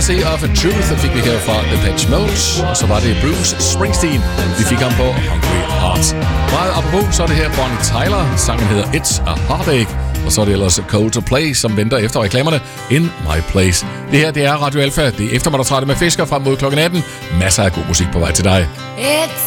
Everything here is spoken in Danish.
Currency of Truth fik vi her fra Depeche Mode, og så var det Bruce Springsteen, vi fik ham på Hungry Hearts. Meget apropos, så er det her Bonnie Tyler, sangen hedder It's a Heartache, og så er det ellers Cold to Play, som venter efter reklamerne In My Place. Det her, det er Radio Alpha, det er eftermiddagsradio med Fisker frem mod klokken 18. Masser af god musik på vej til dig. It's